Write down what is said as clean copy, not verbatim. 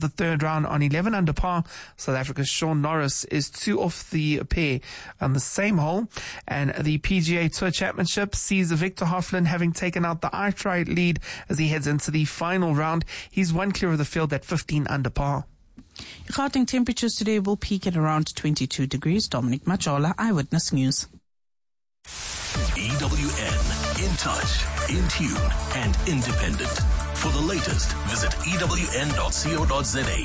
the third round on 11 under par. South Africa's Sean Norris is 2 off the pair on the same hole. And the PGA Tour Championship sees Victor Hovland having taken out the outright lead as he heads into the final round. He's 1 clear of the field at 15 under par. Gauteng temperatures today will peak at around 22 degrees. Dominic Majola, Eyewitness News. EWN, in touch, in tune, and independent. For the latest, visit ewn.co.za.